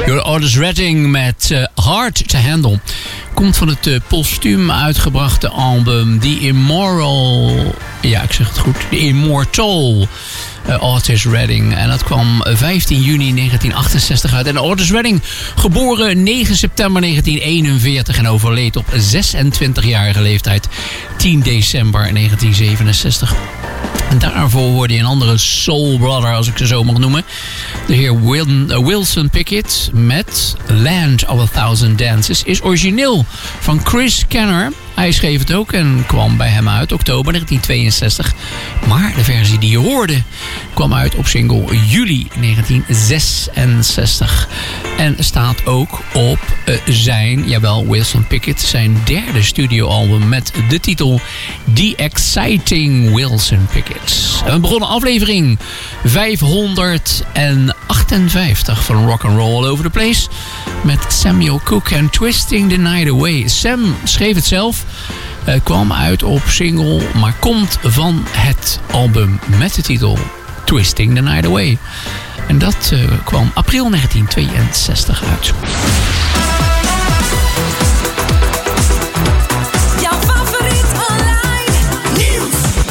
Otis Redding met Hard to Handle. Komt van het postuum uitgebrachte album The Immoral... Ja, ik zeg het goed. The Immortal Otis Redding. En dat kwam 15 juni 1968 uit. En Otis Redding, geboren 9 september 1941... en overleed op 26-jarige leeftijd 10 december 1967... En daarvoor hoorde je een andere soul brother, als ik ze zo mag noemen. De heer Wilson Pickett met Land of a Thousand Dances is origineel van Chris Kenner. Hij schreef het ook en kwam bij hem uit oktober 1962. Maar de versie die je hoorde kwam uit op single juli 1966. En staat ook op zijn, jawel, Wilson Pickett, zijn derde studioalbum met de titel The Exciting Wilson Pickett. We begonnen aflevering 558 van Rock'n'Roll All Over the Place met Samuel Cooke en Twisting the Night Away. Sam schreef het zelf, kwam uit op single, maar komt van het album met de titel Twisting the Night Away. En dat kwam april 1962 uit. Jouw favoriet online nieuws.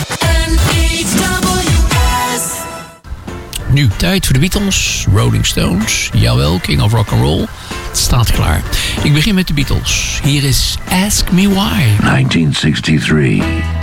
NHWS. Nu tijd voor de Beatles, Rolling Stones, jawel, King of Rock'n'Roll. Het staat klaar. Ik begin met de Beatles. Hier is Ask Me Why. 1963.